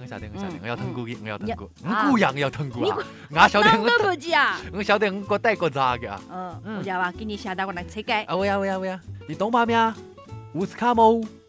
晓得，我要疼过去，我要疼过， 啊我样要疼过啊！我晓得， 当都不知啊。 我晓得，我带过咋个？ 我就话给你下到我来切解。 啊，喂呀，你懂吗？咩？乌斯卡姆。